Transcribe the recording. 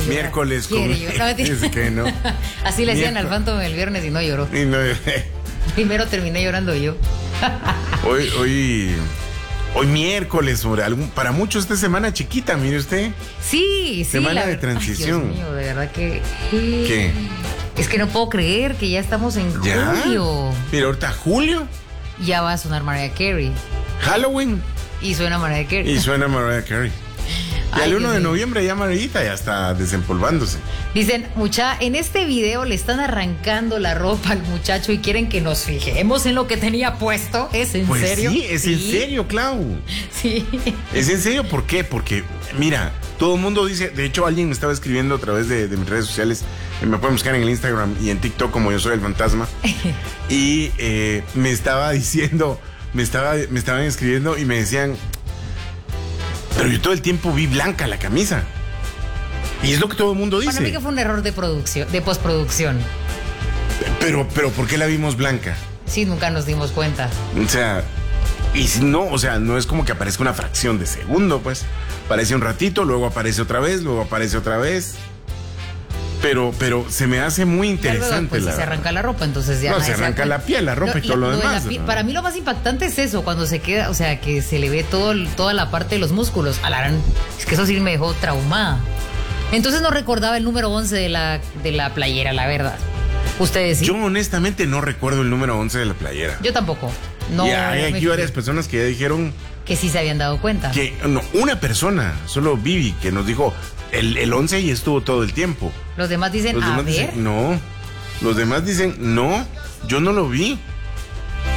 llorar. Miércoles con... Es que no. Así le decían al Phantom el viernes y no lloró. Y no... Primero terminé llorando yo. Hoy miércoles, para muchos esta semana chiquita, mire usted. Sí. Semana de transición. Ay, Dios mío, de verdad que... ¿Qué? Es que no puedo creer que ya estamos en julio. Pero ahorita julio. Ya va a sonar Mariah Carey. Halloween. Y suena Mariah Carey. Y el 1 de noviembre ya Mariahita ya está desempolvándose. Dicen, en este video le están arrancando la ropa al muchacho y quieren que nos fijemos en lo que tenía puesto. ¿Es en serio? Sí, es en serio, Clau. Sí. ¿Es en serio? ¿Por qué? Porque, mira, todo el mundo dice, de hecho alguien me estaba escribiendo a través de mis redes sociales, me pueden buscar en el Instagram y en TikTok como Yo Soy el Fantasma, y me estaba diciendo, me estaban escribiendo y me decían, pero yo todo el tiempo vi blanca la camisa. Y es lo que todo el mundo dice. Para mí que fue un error de postproducción. Pero ¿por qué la vimos blanca? Sí, nunca nos dimos cuenta. O sea, y si no, o sea, no es como que aparezca una fracción de segundo, pues. Aparece un ratito, luego aparece otra vez, luego aparece otra vez. Pero se me hace muy interesante. Pues, si se arranca la ropa, entonces ya... No, se arranca la piel, la ropa y todo lo demás. Para mí lo más impactante es eso, cuando se queda, o sea, que se le ve toda la parte de los músculos. Alarán, es que eso sí me dejó traumada. Entonces no recordaba el número 11 de la playera, la verdad. ¿Ustedes sí? Yo honestamente no recuerdo el número 11 de la playera. Yo tampoco. No. Y hay aquí varias personas que ya dijeron... Que sí se habían dado cuenta. Que no, una persona, solo Vivi, que nos dijo... El 11 y estuvo todo el tiempo. Los demás dicen, Los demás dicen, no. Los demás dicen, no, yo no lo vi.